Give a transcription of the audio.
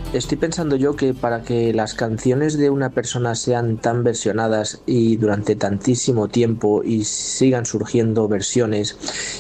Estoy pensando yo que para que las canciones de una persona sean tan versionadas y durante tantísimo tiempo y sigan surgiendo versiones